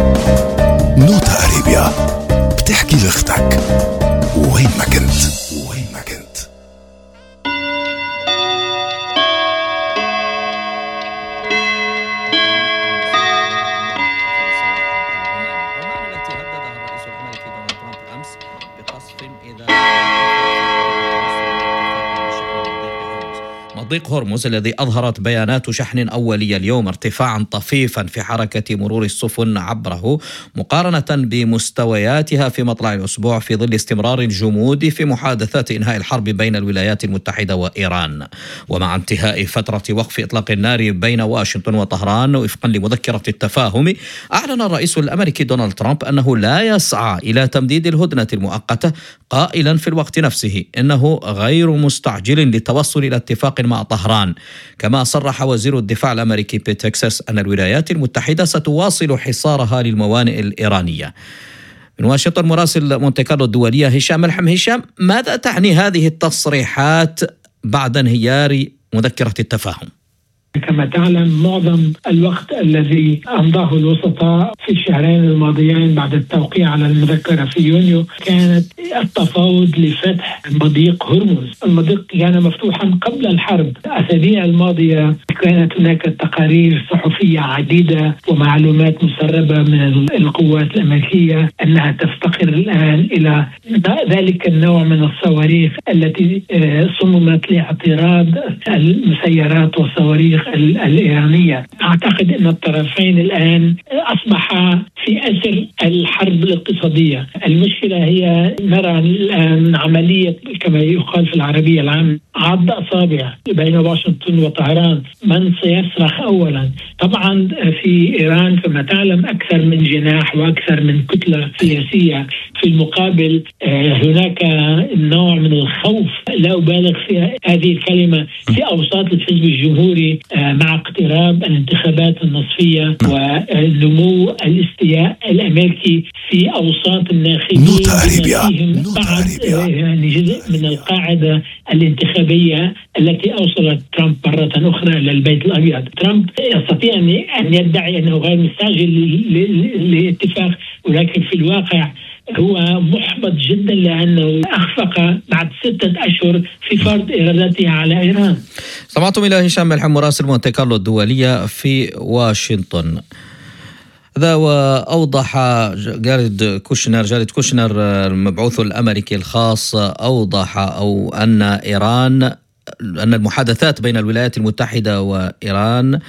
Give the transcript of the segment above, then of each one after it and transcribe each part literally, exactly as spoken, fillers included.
نوتا أريبيا بتحكي لأختك وين ما كنت وين ما كنت. مضيق هرمز الذي أظهرت بيانات شحن أولية اليوم ارتفاعا طفيفا في حركة مرور السفن عبره مقارنة بمستوياتها في مطلع الأسبوع في ظل استمرار الجمود في محادثات إنهاء الحرب بين الولايات المتحدة وإيران. ومع انتهاء فترة وقف إطلاق النار بين واشنطن وطهران وفقا لمذكرة التفاهم، أعلن الرئيس الأمريكي دونالد ترامب أنه لا يسعى إلى تمديد الهدنة المؤقتة، قائلا في الوقت نفسه إنه غير مستعجل للتوصل إلى اتفاق مع طهران. كما صرح وزير الدفاع الأمريكي بيت هيكسس أن الولايات المتحدة ستواصل حصارها للموانئ الإيرانية. من واشنطن مراسل مونتي كارلو الدولية هشام ملحم. هشام، ماذا تعني هذه التصريحات بعد انهيار مذكرة التفاهم؟ كما تعلم معظم الوقت الذي أمضاه الوسطاء في الشهرين الماضيين بعد التوقيع على المذكرة في يونيو كانت التفاوض لفتح مضيق هرمز. المضيق كان مفتوحا قبل الحرب. الأسابيع الماضية كانت هناك تقارير صحفية عديدة ومعلومات مسربة من القوات الأمريكية أنها تفتقر الآن إلى ذلك النوع من الصواريخ التي صممت لاعتراض المسيرات والصواريخ الإيرانية. أعتقد أن الطرفين الآن أصبحا في أثر الحرب الاقتصادية. المشكلة هي نرى الآن عملية كما يقال في العربية العامة عض أصابع بين واشنطن وطهران، من سيصرخ أولا. طبعا في إيران كما تعلم أكثر من جناح وأكثر من كتلة سياسية. في المقابل هناك نوع من الخوف، لا أبالغ في هذه الكلمة، في أوساط الحزب الجمهوري مع اقتراب الانتخابات النصفية ونمو الاستياء الأمريكي في أوساط الناخبين فيهم بعض يعني جزء من القاعدة الانتخابية التي أوصلت ترامب مرة أخرى إلى البيت الأبيض. ترامب يستطيع أن يدعي أنه غير مستعجل للاتفاق، ولكن في الواقع هو محبط جدا لأنه أخفق بعد ستة أشهر في فرض إرادته على إيران. سمعتم إلى هشام ملحم مراسل مونتي كارلو الدولية في واشنطن. هذا وأوضح جاريد كوشنر جاريد كوشنر المبعوث الأمريكي الخاص أوضح أو أن إيران أن المحادثات بين الولايات المتحدة وإيران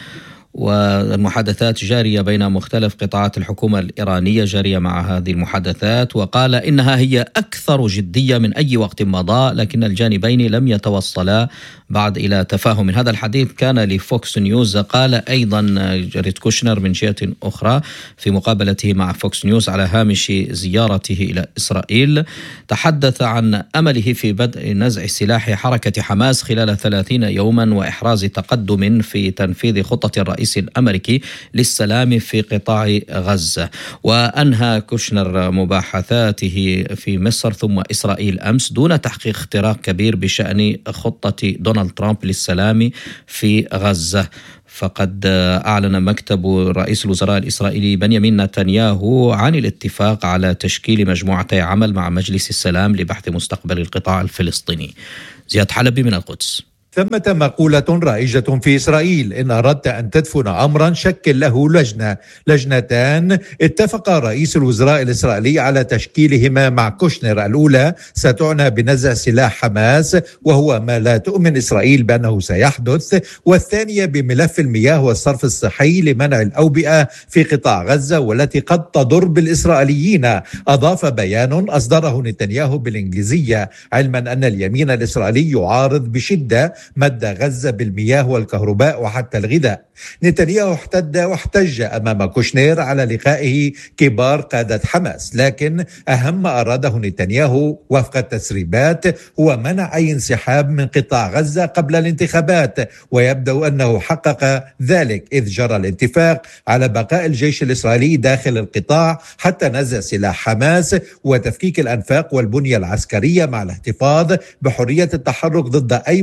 والمحادثات جارية بين مختلف قطاعات الحكومة الإيرانية جارية مع هذه المحادثات، وقال إنها هي أكثر جدية من أي وقت مضى، لكن الجانبين لم يتوصلا بعد إلى تفاهم. من هذا الحديث كان لفوكس نيوز. قال أيضا جاريد كوشنر من جهة أخرى في مقابلته مع فوكس نيوز على هامش زيارته إلى إسرائيل، تحدث عن أمله في بدء نزع سلاح حركة حماس خلال ثلاثين يوما وإحراز تقدم في تنفيذ خطة الرئيس الأمريكي للسلام في قطاع غزة. وأنهى كوشنر مباحثاته في مصر ثم إسرائيل أمس دون تحقيق اختراق كبير بشأن خطة دونالد ترامب للسلام في غزة. فقد أعلن مكتب رئيس الوزراء الإسرائيلي بنيامين نتنياهو عن الاتفاق على تشكيل مجموعتي عمل مع مجلس السلام لبحث مستقبل القطاع الفلسطيني. زياد حلبي من القدس. ثمة مقولة رائجة في إسرائيل: إن أردت أن تدفن أمرا شكل له لجنة لجنتان اتفق رئيس الوزراء الإسرائيلي على تشكيلهما مع كوشنر. الأولى ستعنى بنزع سلاح حماس وهو ما لا تؤمن إسرائيل بأنه سيحدث، والثانية بملف المياه والصرف الصحي لمنع الأوبئة في قطاع غزة والتي قد تضر بالإسرائيليين. أضاف بيان أصدره نتنياهو بالإنجليزية علما أن اليمين الإسرائيلي يعارض بشدة مد غزة بالمياه والكهرباء وحتى الغذاء. نتنياهو احتد واحتج أمام كوشنر على لقائه كبار قادة حماس، لكن أهم ما أراده نتنياهو وفق التسريبات هو منع أي انسحاب من قطاع غزة قبل الانتخابات، ويبدو أنه حقق ذلك إذ جرى الاتفاق على بقاء الجيش الإسرائيلي داخل القطاع حتى نزع سلاح حماس وتفكيك الأنفاق والبنية العسكرية مع الاحتفاظ بحرية التحرك ضد أي محاولة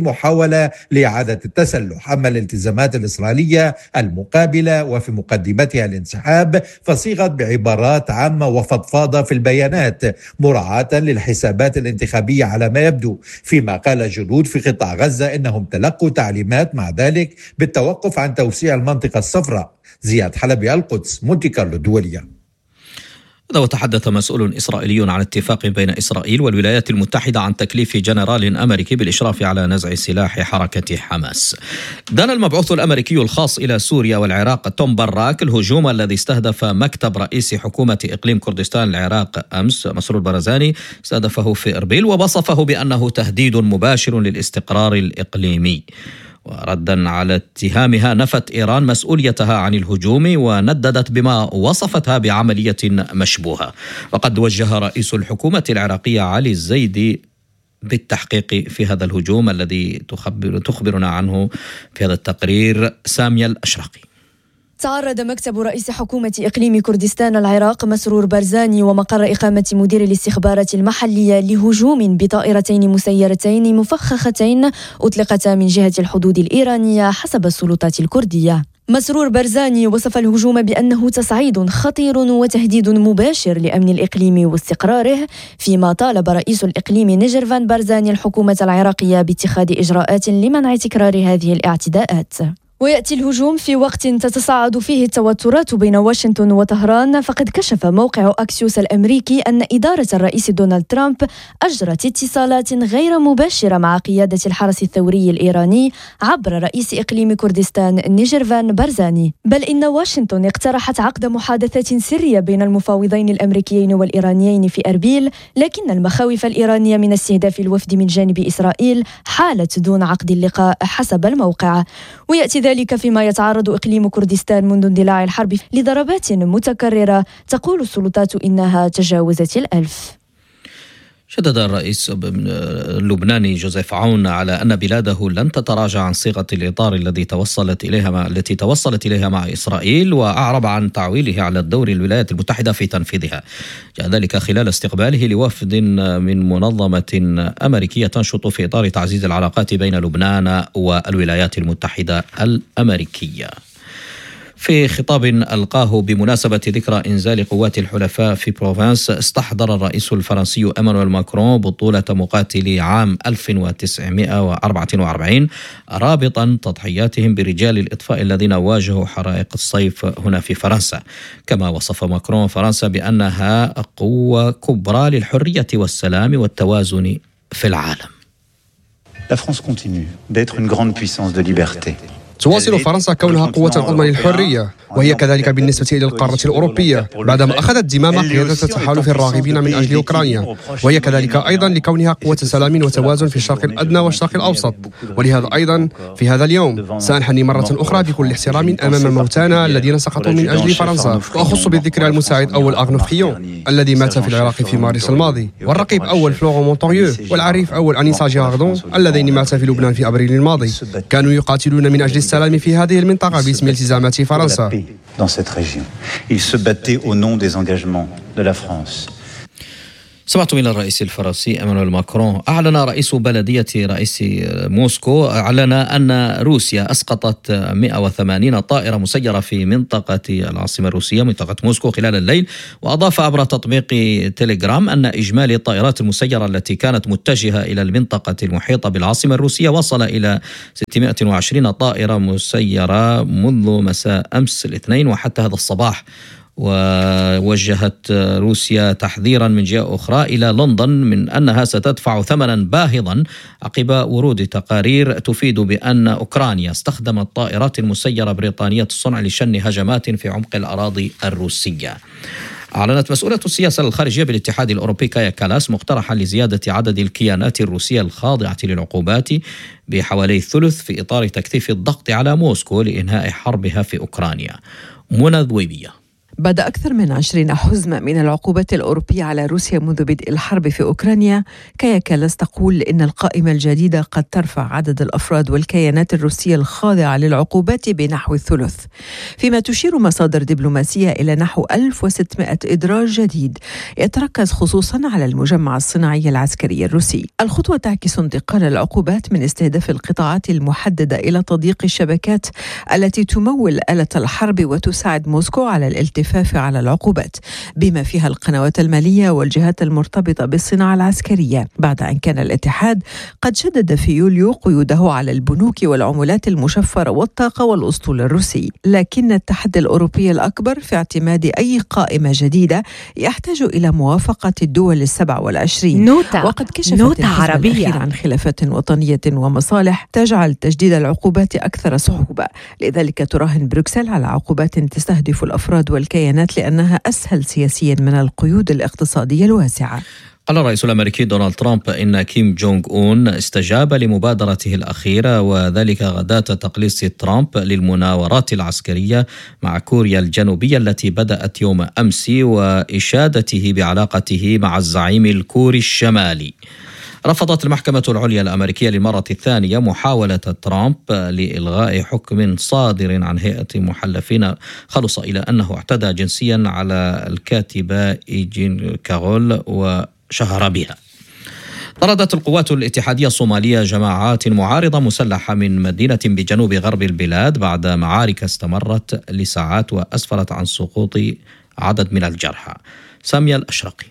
محاولة لإعادة التسلح. أما الالتزامات الإسرائيلية المقابلة وفي مقدمتها الانسحاب فصيغت بعبارات عامة وفضفاضة في البيانات مراعاة للحسابات الانتخابية على ما يبدو، فيما قال الجنود في قطاع غزة إنهم تلقوا تعليمات مع ذلك بالتوقف عن توسيع المنطقة الصفراء. زياد حلبي، القدس، مونتي كارلو الدولية. وتحدث مسؤول إسرائيلي عن اتفاق بين إسرائيل والولايات المتحدة عن تكليف جنرال أمريكي بالإشراف على نزع سلاح حركة حماس. دان المبعوث الأمريكي الخاص إلى سوريا والعراق توم براك الهجوم الذي استهدف مكتب رئيس حكومة إقليم كردستان العراق أمس مسرور برزاني استهدفه في إربيل، ووصفه بأنه تهديد مباشر للاستقرار الإقليمي. وردا على اتهامها نفت إيران مسؤوليتها عن الهجوم ونددت بما وصفتها بعملية مشبوهة. وقد وجه رئيس الحكومة العراقية علي الزيدي بالتحقيق في هذا الهجوم الذي تخبر تخبرنا عنه في هذا التقرير سامية الأشرقي. تعرض مكتب رئيس حكومة إقليم كردستان العراق مسرور برزاني ومقر إقامة مدير الاستخبارات المحلية لهجوم بطائرتين مسيرتين مفخختين أطلقتا من جهة الحدود الإيرانية حسب السلطات الكردية. مسرور برزاني وصف الهجوم بأنه تصعيد خطير وتهديد مباشر لأمن الإقليم واستقراره، فيما طالب رئيس الإقليم نيجرفان برزاني الحكومة العراقية باتخاذ إجراءات لمنع تكرار هذه الاعتداءات. ويأتي الهجوم في وقت تتصاعد فيه التوترات بين واشنطن وطهران، فقد كشف موقع أكسيوس الأمريكي أن إدارة الرئيس دونالد ترامب أجرت اتصالات غير مباشرة مع قيادة الحرس الثوري الإيراني عبر رئيس إقليم كردستان نيجرفان برزاني، بل إن واشنطن اقترحت عقد محادثات سرية بين المفاوضين الأمريكيين والإيرانيين في أربيل، لكن المخاوف الإيرانية من استهداف الوفد من جانب إسرائيل حالت دون عقد اللقاء حسب الموقع. ويأتي ذلك فيما يتعرض إقليم كردستان منذ اندلاع الحرب لضربات متكررة تقول السلطات إنها تجاوزت الألف. شدد الرئيس اللبناني جوزيف عون على أن بلاده لن تتراجع عن صيغة الإطار الذي توصلت إليها مع التي توصلت إليها مع إسرائيل، وأعرب عن تعويله على الدور الولايات المتحدة في تنفيذها. جاء ذلك خلال استقباله لوفد من منظمة أمريكية تنشط في إطار تعزيز العلاقات بين لبنان والولايات المتحدة الأمريكية. في خطاب ألقاه بمناسبة ذكرى إنزال قوات الحلفاء في بروفانس، استحضر الرئيس الفرنسي إيمانويل ماكرون بطولة مقاتلي عام ألف وتسعمائة وأربعة وأربعين رابطا تضحياتهم برجال الإطفاء الذين واجهوا حرائق الصيف هنا في فرنسا. كما وصف ماكرون فرنسا بأنها قوة كبرى للحرية والسلام والتوازن في العالم. La France continue d'être une grande puissance de liberté. تواصل فرنسا كونها قوة عظمى للحرية، وهي كذلك بالنسبة إلى القارة الأوروبية بعدما أخذت زمام قيادة التحالف الراغبين من أجل أوكرانيا، وهي كذلك أيضا لكونها قوة سلام وتوازن في الشرق الأدنى والشرق الأوسط. ولهذا أيضا في هذا اليوم سأنحني مرة أخرى بكل احترام أمام موتانا الذين سقطوا من أجل فرنسا، وأخص بالذكر المساعد أول أغنوف خيون الذي مات في العراق في مارس الماضي، والرقيب أول فلورو مونتوريو، والعريف أول أنيسا جيراردون اللذين ماتا في لبنان في أبريل الماضي. كانوا يقاتلون من أجل السلام في هذه المنطقة باسم التزامات فرنسا. Dans cette région. Ils se battaient au nom des engagements de la France. سمعتم من الرئيس الفرنسي إيمانويل ماكرون. أعلن رئيس بلدية رئيس موسكو أعلن أن روسيا أسقطت مئة وثمانين طائرة مسيرة في منطقة العاصمة الروسية منطقة موسكو خلال الليل، وأضاف عبر تطبيق تيليجرام أن إجمالي الطائرات المسيرة التي كانت متجهة إلى المنطقة المحيطة بالعاصمة الروسية وصل إلى ستمائة وعشرين طائرة مسيرة منذ مساء أمس الاثنين وحتى هذا الصباح. ووجهت روسيا تحذيرا من جهة أخرى إلى لندن من أنها ستدفع ثمنا باهظا عقب ورود تقارير تفيد بأن أوكرانيا استخدمت طائرات مسيرة بريطانية الصنع لشن هجمات في عمق الأراضي الروسية. أعلنت مسؤولة السياسة الخارجية بالاتحاد الأوروبي كايا كالاس مقترحا لزيادة عدد الكيانات الروسية الخاضعة للعقوبات بحوالي الثلث في إطار تكثيف الضغط على موسكو لإنهاء حربها في أوكرانيا. منى ذويبية. بعد أكثر من عشرين حزمة من العقوبات الأوروبية على روسيا منذ بدء الحرب في أوكرانيا، كايا كالاس تقول إن القائمة الجديدة قد ترفع عدد الأفراد والكيانات الروسية الخاضعة للعقوبات بنحو الثلث، فيما تشير مصادر دبلوماسية إلى نحو ألف وستمائة إدراج جديد يتركز خصوصا على المجمع الصناعي العسكري الروسي. الخطوة تعكس انتقال العقوبات من استهداف القطاعات المحددة إلى تضييق الشبكات التي تمول آلة الحرب وتساعد موسكو على الالتفاف على العقوبات، بما فيها القنوات المالية والجهات المرتبطة بالصناعة العسكرية، بعد أن كان الاتحاد قد شدد في يوليو قيوده على البنوك والعملات المشفرة والطاقة والأسطول الروسي. لكن التحدي الأوروبي الأكبر في اعتماد أي قائمة جديدة يحتاج إلى موافقة الدول السبع والعشرين. نوتة. وقد كشفت الحزمة الأخيرة عن خلافات وطنية ومصالح تجعل تجديد العقوبات أكثر صعوبة، لذلك تراهن بروكسل على عقوبات تستهدف الأفراد والكيانات لأنها أسهل سياسيا من القيود الاقتصادية الواسعة. قال الرئيس الأمريكي دونالد ترامب إن كيم جونغ أون استجاب لمبادرته الأخيرة، وذلك غداة تقليص ترامب للمناورات العسكرية مع كوريا الجنوبية التي بدأت يوم أمس، وإشادته بعلاقته مع الزعيم الكوري الشمالي. رفضت المحكمة العليا الأمريكية للمرة الثانية محاولة ترامب لإلغاء حكم صادر عن هيئة محلفين خلص إلى أنه اعتدى جنسيا على الكاتبة إيجين كارول وشهر بها. طردت القوات الاتحادية الصومالية جماعات معارضة مسلحة من مدينة بجنوب غرب البلاد بعد معارك استمرت لساعات وأسفرت عن سقوط عدد من الجرحى. سامية الأشرقي.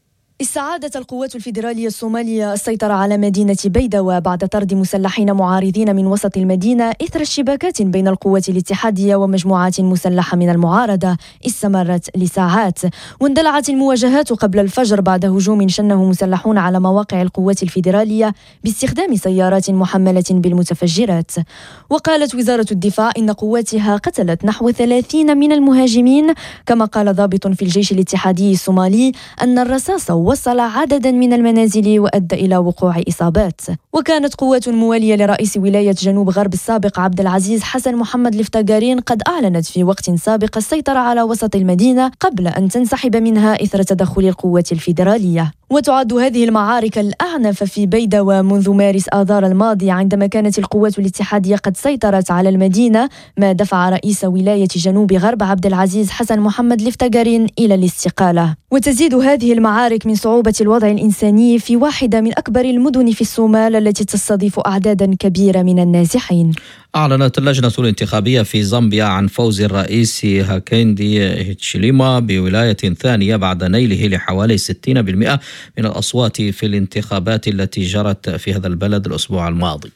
استعادت القوات الفيدرالية الصومالية السيطرة على مدينة بيداوى بعد طرد مسلحين معارضين من وسط المدينة إثر اشتباكات بين القوات الاتحادية ومجموعات مسلحة من المعارضة استمرت لساعات. واندلعت المواجهات قبل الفجر بعد هجوم شنه مسلحون على مواقع القوات الفيدرالية باستخدام سيارات محملة بالمتفجرات. وقالت وزارة الدفاع إن قواتها قتلت نحو ثلاثين من المهاجمين، كما قال ضابط في الجيش الاتحادي الصومالي أن الرصاص وصل عددا من المنازل وأدى إلى وقوع إصابات. وكانت قوات موالية لرئيس ولاية جنوب غرب السابق عبد العزيز حسن محمد لفتقارين قد أعلنت في وقت سابق السيطرة على وسط المدينة قبل أن تنسحب منها إثر تدخل القوات الفيدرالية. وتعد هذه المعارك الأعنف في بيداوى منذ مارس آذار الماضي، عندما كانت القوات الاتحادية قد سيطرت على المدينة، ما دفع رئيس ولاية جنوب غرب عبد العزيز حسن محمد لفتقارين إلى الاستقالة. وتزيد هذه المعارك من صعوبة الوضع الإنساني في واحدة من أكبر المدن في الصومال التي تستضيف أعدادا كبيرة من النازحين. أعلنت اللجنة الانتخابية في زامبيا عن فوز الرئيس هاكيندي هيتشيليما بولاية ثانية بعد نيله لحوالي ستين بالمئة من الأصوات في الانتخابات التي جرت في هذا البلد الأسبوع الماضي.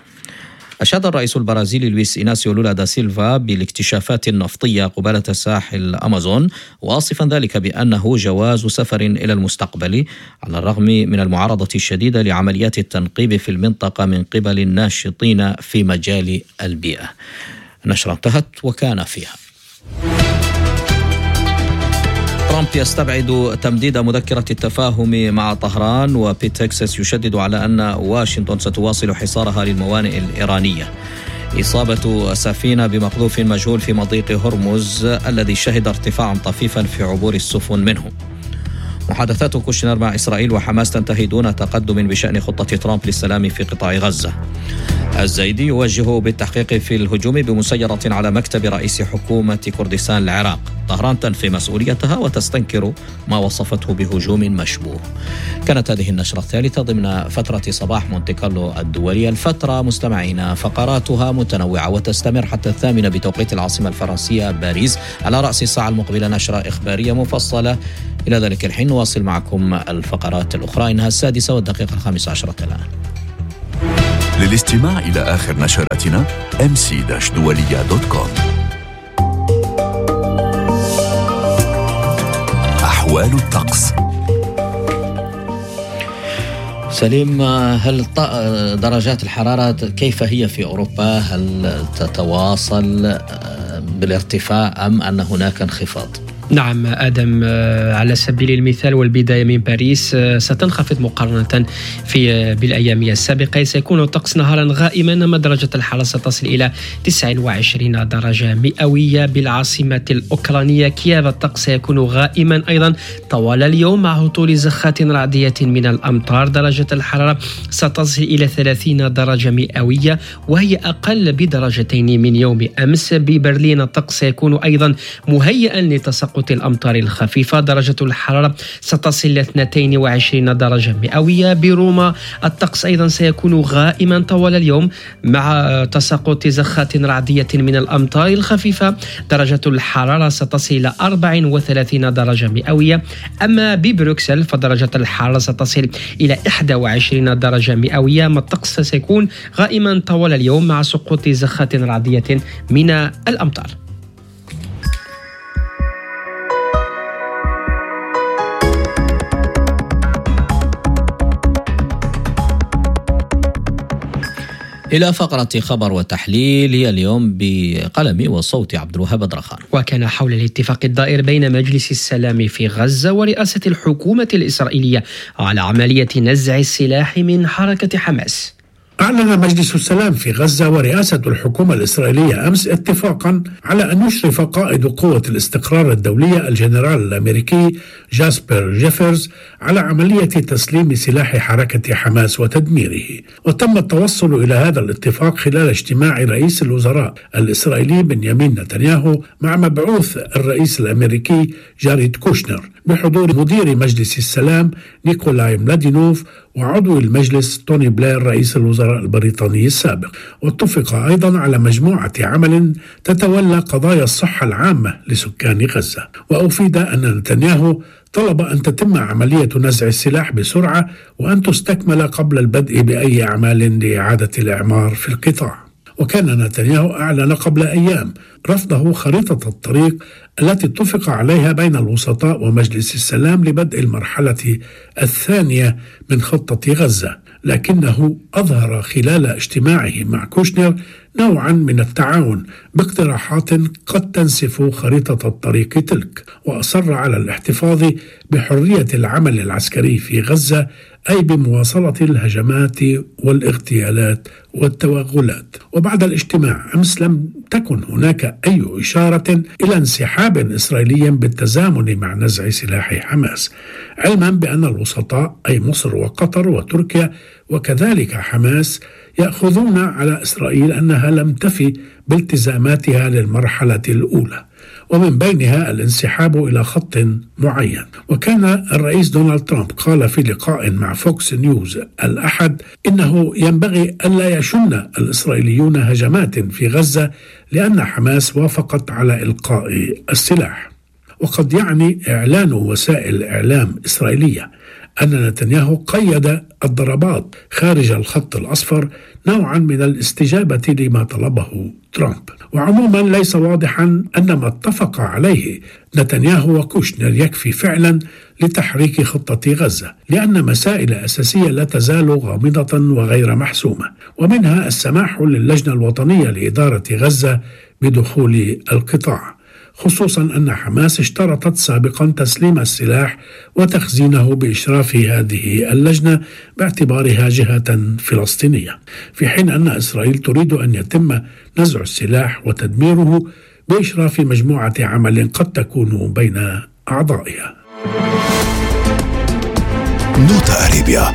أشاد الرئيس البرازيلي لويس إناسيو لولا دا سيلفا بالاكتشافات النفطية قبالة ساحل أمازون، واصفا ذلك بأنه جواز سفر إلى المستقبل، على الرغم من المعارضة الشديدة لعمليات التنقيب في المنطقة من قبل الناشطين في مجال البيئة. النشرة انتهت وكان فيها: ترامب يستبعد تمديد مذكرة التفاهم مع طهران، وبيت تكساس يشدد على أن واشنطن ستواصل حصارها للموانئ الإيرانية. إصابة سفينة بمقذوف مجهول في مضيق هرمز الذي شهد ارتفاعا طفيفا في عبور السفن منه. محادثات كوشنر مع إسرائيل وحماس تنتهي دون تقدم بشأن خطة ترامب للسلام في قطاع غزة. الزايدي يوجه بالتحقيق في الهجوم بمسيرة على مكتب رئيس حكومة كردستان العراق. طهران تنفي مسؤوليتها وتستنكر ما وصفته بهجوم مشبوه. كانت هذه النشرة الثالثة ضمن فترة صباح مونتي كارلو الدولية. الفترة مستمعينا فقراتها متنوعة وتستمر حتى الثامنة بتوقيت العاصمة الفرنسية باريس. على رأس الساعة المقبلة نشرة إخبارية مفصلة. إلى ذلك الحين نواصل معكم الفقرات الأخرى. إنها السادسة والدقيقة الخامسة عشرة الآن. للاستماع إلى آخر نشراتنا إم سي دولية دوت كوم. أحوال الطقس. سليم، هل درجات الحرارة كيف هي في أوروبا؟ هل تتواصل بالارتفاع أم أن هناك انخفاض؟ نعم آدم، على سبيل المثال والبداية من باريس ستنخفض مقارنة في بالأيام السابقة. سيكون الطقس نهارا غائما، أما درجة الحرارة ستصل إلى تسعة وعشرين درجة مئوية. بالعاصمة الأوكرانية كييف الطقس سيكون غائما أيضا طوال اليوم مع هطول زخات رعدية من الأمطار. درجة الحرارة ستصل إلى ثلاثين درجة مئوية وهي أقل بدرجتين من يوم أمس. ببرلين الطقس سيكون أيضا مهيئا لتساقط الأمطار الخفيفة. درجة الحرارة ستصل إلى اثنتين وعشرين درجة مئوية. بروما الطقس أيضا سيكون غائما طوال اليوم مع تساقط زخات رعدية من الأمطار الخفيفة. درجة الحرارة ستصل إلى أربعة وثلاثين درجة مئوية. أما ببروكسل فدرجة الحرارة ستصل إلى إحدى وعشرين درجة مئوية. ما الطقس سيكون غائما طوال اليوم مع سقوط زخات رعدية من الأمطار. إلى فقرة خبر وتحليل هي اليوم بقلمي وصوتي عبد الوهاب درخان. وكان حول الاتفاق الدائر بين مجلس السلام في غزة ورئاسة الحكومة الإسرائيلية على عملية نزع السلاح من حركة حماس. أعلن مجلس السلام في غزة ورئاسة الحكومة الإسرائيلية أمس اتفاقا على أن يشرف قائد قوة الاستقرار الدولية الجنرال الأمريكي جاسبر جيفرز على عملية تسليم سلاح حركة حماس وتدميره. وتم التوصل إلى هذا الاتفاق خلال اجتماع رئيس الوزراء الإسرائيلي بنيامين نتنياهو مع مبعوث الرئيس الأمريكي جاريد كوشنر بحضور مدير مجلس السلام نيكولاي ملادينوف وعضو المجلس توني بلير رئيس الوزراء البريطاني السابق. واتفق أيضا على مجموعة عمل تتولى قضايا الصحة العامة لسكان غزة. وأفيد أن نتنياهو طلب أن تتم عملية نزع السلاح بسرعة وأن تستكمل قبل البدء بأي أعمال لإعادة الإعمار في القطاع. وكان نتنياهو أعلن قبل أيام رفضه خريطة الطريق التي اتفق عليها بين الوسطاء ومجلس السلام لبدء المرحلة الثانية من خطة غزة، لكنه أظهر خلال اجتماعه مع كوشنر نوعا من التعاون باقتراحات قد تنسف خريطة الطريق تلك. وأصر على الاحتفاظ بحرية العمل العسكري في غزة، أي بمواصلة الهجمات والاغتيالات والتوغلات. وبعد الاجتماع أمس لم تكن هناك أي إشارة إلى انسحاب إسرائيلي بالتزامن مع نزع سلاح حماس، علما بأن الوسطاء أي مصر وقطر وتركيا وكذلك حماس يأخذون على إسرائيل أنها لم تفي بالتزاماتها للمرحلة الأولى، ومن بينها الانسحاب إلى خط معين. وكان الرئيس دونالد ترامب قال في لقاء مع فوكس نيوز الأحد إنه ينبغي ألا يشن الإسرائيليون هجمات في غزة لأن حماس وافقت على إلقاء السلاح. وقد يعني إعلان وسائل إعلام إسرائيلية أن نتنياهو قيد الضربات خارج الخط الأصفر نوعا من الاستجابة لما طلبه ترامب. وعموما ليس واضحا أن ما اتفق عليه نتنياهو وكوشنر يكفي فعلا لتحريك خطة غزة، لأن مسائل أساسية لا تزال غامضة وغير محسومة، ومنها السماح للجنة الوطنية لإدارة غزة بدخول القطاع، خصوصا أن حماس اشترطت سابقا تسليم السلاح وتخزينه بإشراف هذه اللجنة باعتبارها جهة فلسطينية، في حين أن إسرائيل تريد أن يتم نزع السلاح وتدميره بإشراف مجموعة عمل قد تكون بين أعضائها. نوتا أريبيا.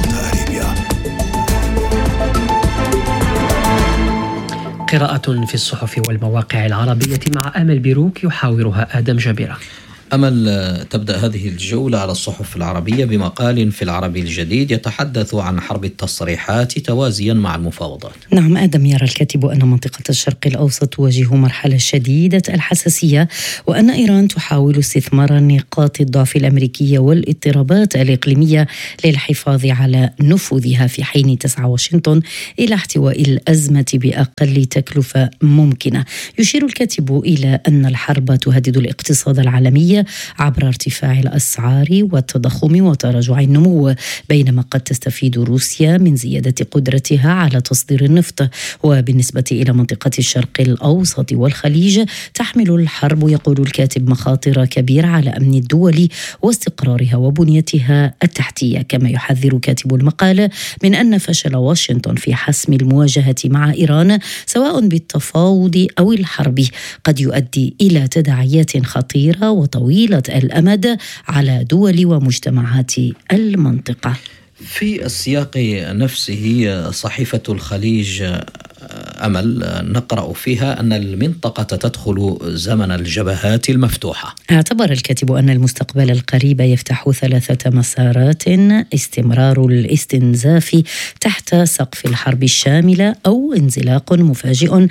قراءة في الصحف والمواقع العربية مع أمل بيروك يحاورها آدم جابرة. أمل، تبدأ هذه الجولة على الصحف العربية بمقال في العربي الجديد يتحدث عن حرب التصريحات توازيا مع المفاوضات. نعم آدم، يرى الكاتب أن منطقة الشرق الأوسط تواجه مرحلة شديدة الحساسية، وأن إيران تحاول استثمار نقاط الضعف الأمريكية والاضطرابات الإقليمية للحفاظ على نفوذها، في حين تسعى واشنطن إلى احتواء الأزمة بأقل تكلفة ممكنة. يشير الكاتب إلى أن الحرب تهدد الاقتصاد العالمي عبر ارتفاع الأسعار والتضخم وتراجع النمو، بينما قد تستفيد روسيا من زيادة قدرتها على تصدير النفط. وبالنسبة إلى منطقة الشرق الأوسط والخليج تحمل الحرب، يقول الكاتب، مخاطر كبيرة على أمن الدول واستقرارها وبنيتها التحتية. كما يحذر كاتب المقال من أن فشل واشنطن في حسم المواجهة مع إيران سواء بالتفاوض أو الحرب قد يؤدي إلى تداعيات خطيرة وطويلة الأمد على دول ومجتمعات المنطقة. في السياق نفسه صحيفة الخليج أمل نقرأ فيها أن المنطقة تدخل زمن الجبهات المفتوحة. اعتبر الكاتب أن المستقبل القريب يفتح ثلاثة مسارات: استمرار الاستنزاف تحت سقف الحرب الشاملة، أو انزلاق مفاجئ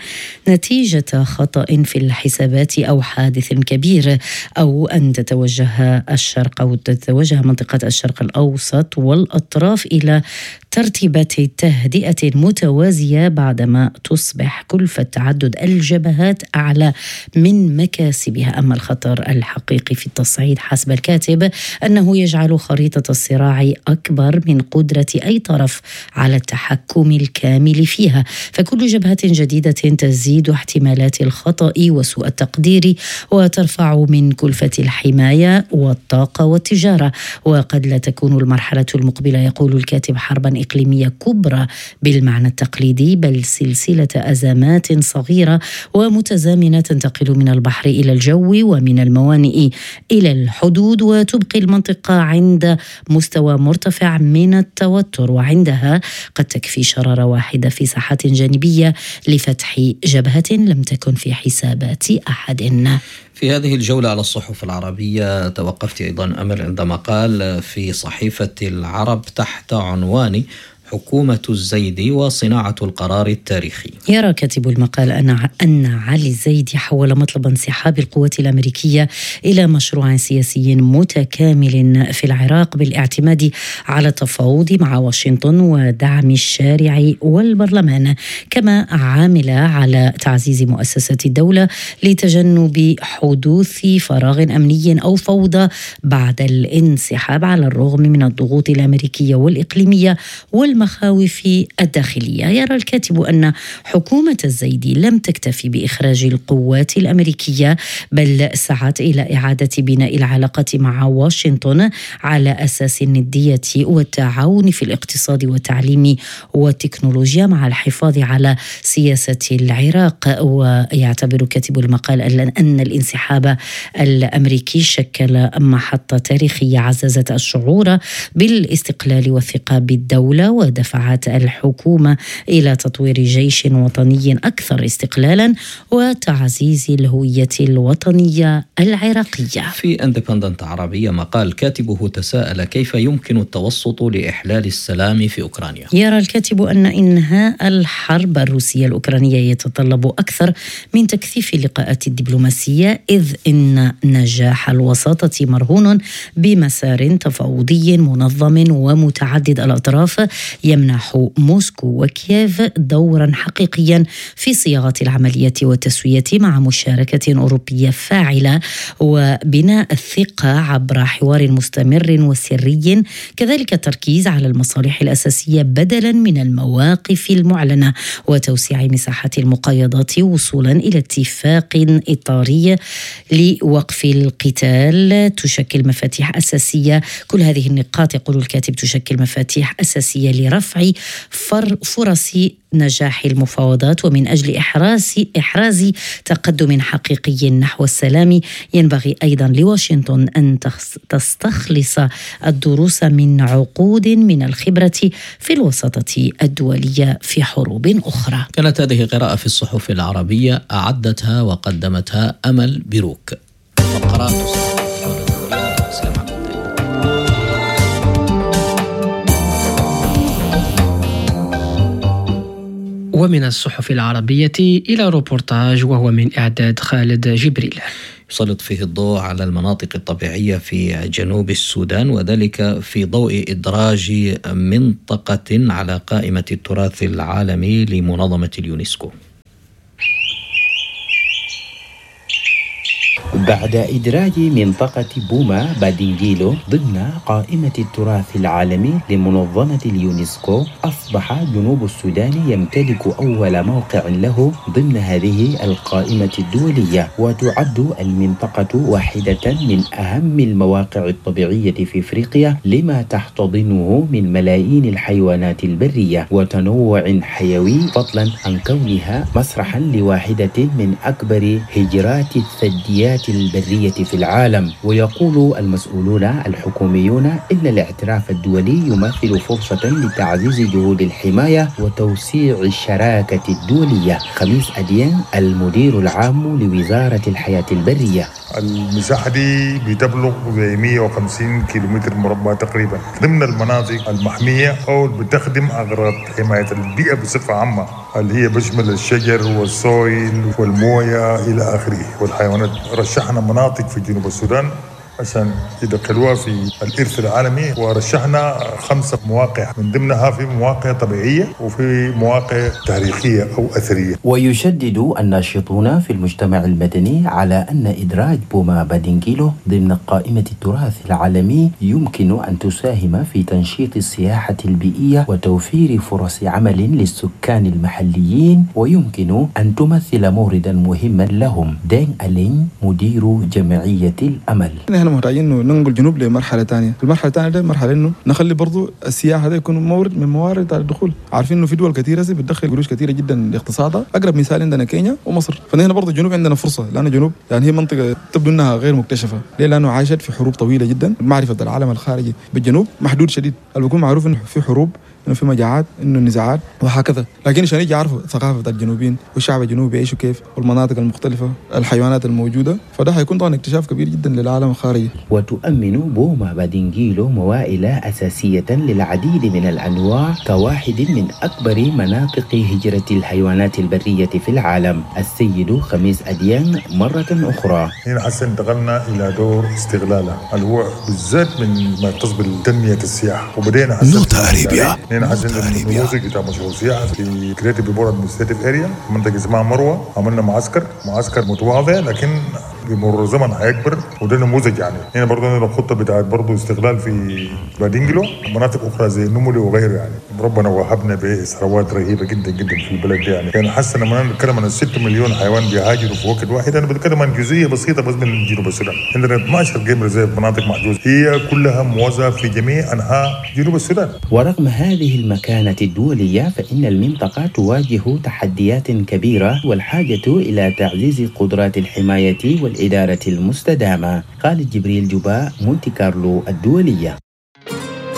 نتيجة خطأ في الحسابات أو حادث كبير، أو أن تتوجه الشرق أو تتوجه منطقة الشرق الأوسط والأطراف إلى ترتيبات تهدئة متوازية بعدما تصبح كلفة تعدد الجبهات أعلى من مكاسبها. أما الخطر الحقيقي في التصعيد حسب الكاتب أنه يجعل خريطة الصراع أكبر من قدرة أي طرف على التحكم الكامل فيها، فكل جبهة جديدة تزيد احتمالات الخطأ وسوء التقدير وترفع من كلفة الحماية والطاقة والتجارة. وقد لا تكون المرحلة المقبلة، يقول الكاتب، حربا إقليمية كبرى بالمعنى التقليدي، بل سلسلة أزمات صغيرة ومتزامنة تنتقل من البحر إلى الجو ومن الموانئ إلى الحدود، وتبقي المنطقة عند مستوى مرتفع من التوتر. وعندها قد تكفي شرارة واحدة في ساحات جانبية لفتح جبهة لم تكن في حسابات أحد. في هذه الجولة على الصحف العربية توقفت أيضا أمل عندما قال في صحيفة العرب تحت عنوان حكومة الزيدي وصناعة القرار التاريخي. يرى كاتب المقال أن أن علي الزيدي حول مطلب انسحاب القوات الأمريكية إلى مشروع سياسي متكامل في العراق بالاعتماد على التفاوض مع واشنطن ودعم الشارع والبرلمان، كما عامل على تعزيز مؤسسات الدولة لتجنب حدوث فراغ أمني أو فوضى بعد الانسحاب، على الرغم من الضغوط الأمريكية والإقليمية والمخاوف الداخلية. يرى الكاتب أن حكومة الزيدي لم تكتفي بإخراج القوات الأمريكية، بل سعت إلى إعادة بناء العلاقة مع واشنطن على أساس الندية والتعاون في الاقتصاد والتعليم والتكنولوجيا، مع الحفاظ على سياسة العراق. ويعتبر كاتب المقال أن الانسحاب الأمريكي شكل محطة تاريخية عززت الشعور بالاستقلال والثقة بالدولة، ودفعت الحكومة إلى تطوير جيش وطني أكثر استقلالا وتعزيز الهوية الوطنية العراقية. في اندبندنت عربية مقال كاتبه تساءل كيف يمكن التوسط لإحلال السلام في أوكرانيا. يرى الكاتب أن إنهاء الحرب الروسية الأوكرانية يتطلب أكثر من تكثيف اللقاءات الدبلوماسية، إذ إن نجاح الوساطة مرهون بمسار تفاوضي منظم ومتعدد الأطراف يمنح موسكو وكييف دورا حقيقيا في صياغة العملية والتسوية مع مشاركة أوروبية فاعلة وبناء الثقة عبر حوار مستمر وسري، كذلك التركيز على المصالح الأساسية بدلا من المواقف المعلنة، وتوسيع مساحات المقايضات وصولا إلى اتفاق إطاري لوقف القتال تشكل مفاتيح أساسية. كل هذه النقاط، يقول الكاتب، تشكل مفاتيح أساسية لرفع فرص نجاح المفاوضات. ومن أجل إحراز إحراز تقدم حقيقي نحو السلام، ينبغي أيضا لواشنطن أن تستخلص الدروس من عقود من الخبرة في الوساطة الدولية في حروب أخرى. كانت هذه قراءة في الصحف العربية أعدتها وقدمتها أمل بروك. فقرات ومن الصحف العربية إلى روبورتاج وهو من إعداد خالد جبريل، يسلط فيه الضوء على المناطق الطبيعية في جنوب السودان، وذلك في ضوء إدراج منطقة على قائمة التراث العالمي لمنظمة اليونسكو. بعد إدراج منطقة بوما بادينجيلو ضمن قائمة التراث العالمي لمنظمة اليونسكو، أصبح جنوب السودان يمتلك أول موقع له ضمن هذه القائمة الدولية، وتعد المنطقة واحدة من أهم المواقع الطبيعية في إفريقيا لما تحتضنه من ملايين الحيوانات البرية وتنوع حيوي، فضلا عن كونها مسرحا لواحدة من أكبر هجرات الثدييات البرية في العالم. ويقول المسؤولون الحكوميون إن الاعتراف الدولي يمثل فرصة لتعزيز جهود الحماية وتوسيع الشراكة الدولية. خميس أديان المدير العام لوزارة الحياة البرية: المساحة دي بتبلغ مئة وخمسين كيلومتر مربع تقريبا ضمن المناطق المحمية أو بتخدم أغراض حماية البيئة بصفة عامة، اللي هي بشمل الشجر والسويل والموية إلى آخره والحيوانات. رشحنا مناطق في جنوب السودان عشان يدخلوها في الإرث العالمي، ورشحنا خمسة مواقع، من ضمنها في مواقع طبيعية وفي مواقع تاريخية أو أثرية. ويشدد الناشطون في المجتمع المدني على أن إدراج بوما بادينجيلو ضمن قائمة التراث العالمي يمكن أن تساهم في تنشيط السياحة البيئية وتوفير فرص عمل للسكان المحليين، ويمكن أن تمثل موردا مهما لهم. دين ألين مدير جمعية الأمل: احنا محتاجين انه ننقل الجنوب لمرحله ثانيه، المرحله الثانيه دي مرحله انه نخلي برضو السياحه ده يكون مورد من موارد الدخول. عارفين انه في دول كثيره بتدخل قروش كثيره جدا لاقتصادها، اقرب مثال عندنا كينيا ومصر، فهنا برضو الجنوب عندنا فرصه، لان الجنوب يعني هي منطقه تبدو انها غير مكتشفه، ليه؟ لانه عاشت في حروب طويله جدا. معرفه العالم الخارجي بالجنوب محدود شديد، اللي بيكون معروف انه في حروب، انه في مجاعات، انه نزاعات وهكذا، لكن عشان يجي يعرفوا ثقافه الجنوبيين والشعب الجنوبي يعيشوا كيف والمناطق المختلفه، الحيوانات الموجوده، فده هيكون طبعا اكتشاف كبير جدا للعالم الخارجي. وتؤمن بوما بادينجيلو موائل أساسية للعديد من الأنواع كواحد من أكبر مناطق هجرة الحيوانات البرية في العالم. السيد خميس أديان مرة أخرى: هنا حسن انتقلنا إلى دور استغلالها، اللي هو بالذات من ما يختص بالتنمية السياحة، وبدينا نوتا أريبيا هنا حسن النموذج بتاع مشروع سياحة في كريتيف بورد ادمنستريتيف اريا، منطقة اسمها مروة. عملنا معسكر معسكر متواضع لكن بمر الزمن هيكبر، وده نموذج. يعني هنا برضه عندنا الخطه بتاعت برضه استغلال في بادينجلو، مناطق اخرى زي النملي وغيره. يعني ربنا وهبنا بثروات رهيبه جدا جدا في البلد دي. يعني يعني حاسس لما انا بتكلم عن ستة مليون حيوان بيهاجروا في وقت واحد، انا بتكلم عن جزئيه بسيطه بس من جنوب السودان. عندنا اثناشر جيم ريزيرف، مناطق محجوزه، هي كلها موزعه في جميع انحاء جنوب السودان. ورغم هذه المكانه الدوليه، فان المنطقه تواجه تحديات كبيره والحاجه الى تعزيز قدرات الحمايه والإدارة المستدامة. خالد جبريل جباء، مونتي كارلو الدولية.